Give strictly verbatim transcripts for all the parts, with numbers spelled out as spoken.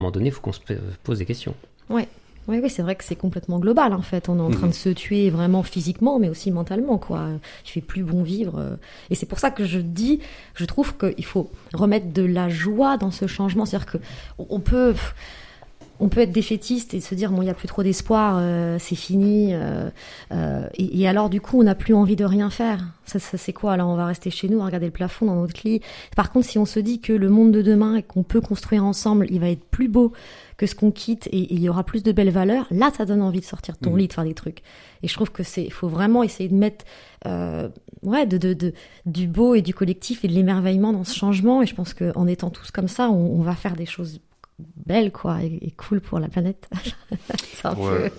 un moment donné, il faut qu'on se pose des questions. Ouais. Oui, oui, c'est vrai que c'est complètement global, en fait. On est en train mmh. de se tuer vraiment physiquement, mais aussi mentalement, quoi. Il fait plus bon vivre. Et c'est pour ça que je dis, je trouve qu'il faut remettre de la joie dans ce changement. C'est-à-dire que on peut, on peut être défaitiste et se dire, bon, il n'y a plus trop d'espoir, euh, c'est fini. Euh, euh, et, et alors, du coup, on n'a plus envie de rien faire. Ça, ça, c'est quoi? Alors, on va rester chez nous, à regarder le plafond dans notre lit. Par contre, si on se dit que le monde de demain et qu'on peut construire ensemble, il va être plus beau que ce qu'on quitte et il y aura plus de belles valeurs, là, ça donne envie de sortir de ton mmh. lit, de faire des trucs. Et je trouve que c'est, il faut vraiment essayer de mettre, euh, ouais, de, de, de, du beau et du collectif et de l'émerveillement dans ce changement. Et je pense qu'en étant tous comme ça, on, on va faire des choses belles, quoi, et, et cool pour la planète. C'est un ouais.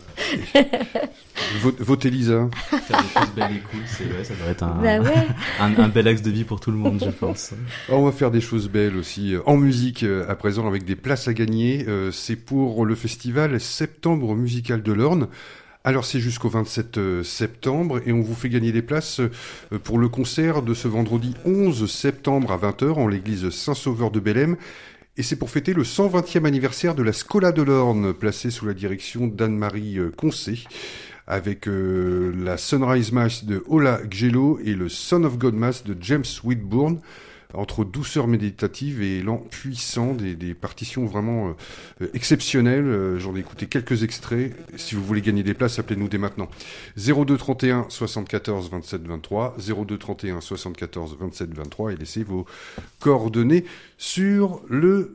peu... Votez Lisa. Faire des choses belles et cool, c'est, ouais, ça devrait être un, bah ouais. un, un bel axe de vie pour tout le monde, je pense. On va faire des choses belles aussi en musique à présent avec des places à gagner. C'est pour le festival Septembre Musical de l'Orne. Alors c'est jusqu'au vingt-sept septembre et on vous fait gagner des places pour le concert de ce vendredi onze septembre à vingt heures en l'église Saint-Sauveur de Bellem. Et c'est pour fêter le cent vingtième anniversaire de la Scola de l'Orne, placée sous la direction d'Anne-Marie Concé, avec euh, la Sunrise Mass de Ola Gjello et le Son of God Mass de James Whitbourne, entre douceur méditative et élan puissant, des, des partitions vraiment euh, exceptionnelles. Euh, j'en ai écouté quelques extraits. Si vous voulez gagner des places, appelez-nous dès maintenant. zéro deux trente et un soixante-quatorze vingt-sept vingt-trois, zéro deux trente et un soixante-quatorze vingt-sept vingt-trois et laissez vos coordonnées sur le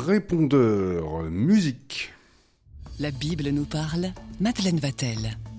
répondeur. Musique. La Bible nous parle, Madeleine Vatel.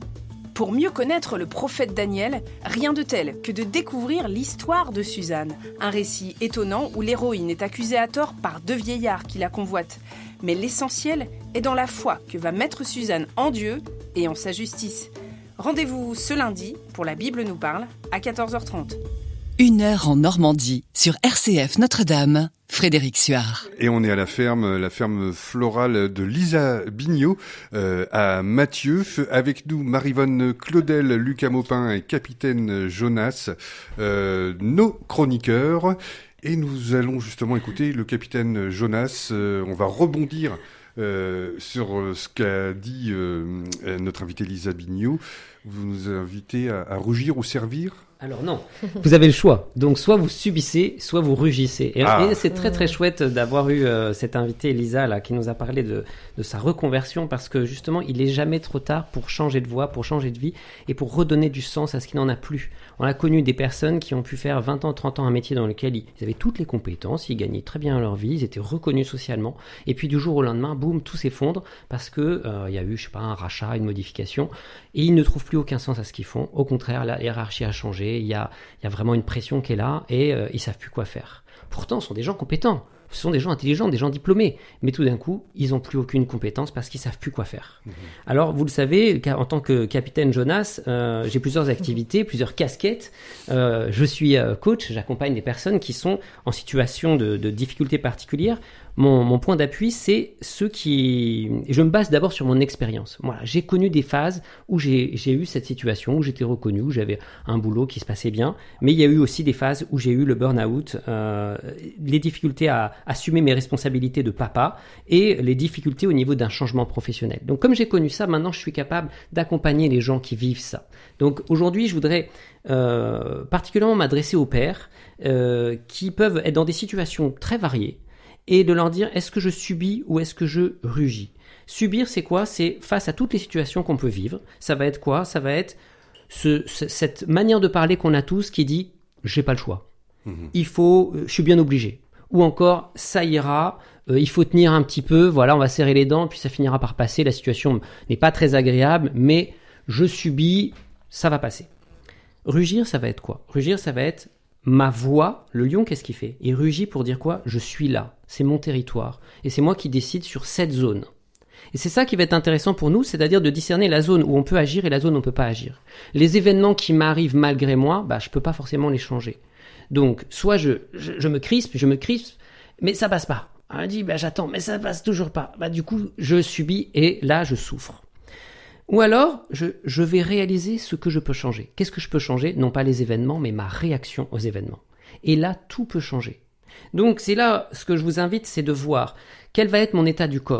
Pour mieux connaître le prophète Daniel, rien de tel que de découvrir l'histoire de Suzanne. Un récit étonnant où l'héroïne est accusée à tort par deux vieillards qui la convoitent. Mais l'essentiel est dans la foi que va mettre Suzanne en Dieu et en sa justice. Rendez-vous ce lundi pour La Bible nous parle à quatorze heures trente. Une heure en Normandie, sur R C F Notre-Dame, Frédéric Suard. Et on est à la ferme, la ferme florale de Lisa Bignot, euh, à Mathieu. Avec nous, Maryvonne Claudel, Lucas Maupin et Capitaine Jonas, euh, nos chroniqueurs. Et nous allons justement écouter le Capitaine Jonas. Euh, on va rebondir euh, sur ce qu'a dit euh, notre invitée Lisa Bignot. Vous nous invitez à, à rougir ou servir ? Alors non, vous avez le choix. Donc soit vous subissez, soit vous rugissez. Et, ah. et c'est très très chouette d'avoir eu euh, cette invitée Lisa là qui nous a parlé de, de sa reconversion parce que justement il est jamais trop tard pour changer de voie, pour changer de vie et pour redonner du sens à ce qui n'en a plus. On a connu des personnes qui ont pu faire vingt ans, trente ans un métier dans lequel ils avaient toutes les compétences, ils gagnaient très bien leur vie, ils étaient reconnus socialement et puis du jour au lendemain, boum, tout s'effondre parce que euh, il y a eu je sais pas un rachat, une modification et ils ne trouvent plus aucun sens à ce qu'ils font. Au contraire, la hiérarchie a changé. Il y a, il y a vraiment une pression qui est là et euh, ils savent plus quoi faire. Pourtant, ce sont des gens compétents, ce sont des gens intelligents, des gens diplômés. Mais tout d'un coup, ils n'ont plus aucune compétence parce qu'ils savent plus quoi faire. Mmh. Alors, vous le savez, en tant que capitaine Jonas, euh, j'ai plusieurs activités, plusieurs casquettes. Euh, je suis euh, coach, j'accompagne des personnes qui sont en situation de, de difficultés particulières. Mon, mon point d'appui, c'est ceux qui... Je me base d'abord sur mon expérience. Voilà, j'ai connu des phases où j'ai, j'ai eu cette situation, où j'étais reconnu, où j'avais un boulot qui se passait bien. Mais il y a eu aussi des phases où j'ai eu le burn-out, euh, les difficultés à assumer mes responsabilités de papa et les difficultés au niveau d'un changement professionnel. Donc comme j'ai connu ça, maintenant je suis capable d'accompagner les gens qui vivent ça. Donc aujourd'hui, je voudrais euh, particulièrement m'adresser aux pères euh, qui peuvent être dans des situations très variées, et de leur dire est-ce que je subis ou est-ce que je rugis. Subir, c'est quoi ? C'est face à toutes les situations qu'on peut vivre. Ça va être quoi ? Ça va être ce, ce, cette manière de parler qu'on a tous qui dit j'ai pas le choix. Mmh. Il faut, je suis bien obligé. Ou encore ça ira, euh, il faut tenir un petit peu. Voilà, on va serrer les dents, puis ça finira par passer. La situation n'est pas très agréable, mais je subis, ça va passer. Rugir, ça va être quoi ? Rugir, ça va être ma voix. Le lion, qu'est-ce qu'il fait ? Il rugit pour dire quoi ? Je suis là, c'est mon territoire. Et c'est moi qui décide sur cette zone. Et c'est ça qui va être intéressant pour nous, c'est-à-dire de discerner la zone où on peut agir et la zone où on ne peut pas agir. Les événements qui m'arrivent malgré moi, bah, je ne peux pas forcément les changer. Donc, soit je, je, je me crispe, je me crispe, mais ça passe pas. On dit, bah, j'attends, mais ça passe toujours pas. Bah, du coup, je subis et là, je souffre. Ou alors, je, je vais réaliser ce que je peux changer. Qu'est-ce que je peux changer ? Non pas les événements, mais ma réaction aux événements. Et là, tout peut changer. Donc c'est là, ce que je vous invite, c'est de voir quel va être mon état du corps.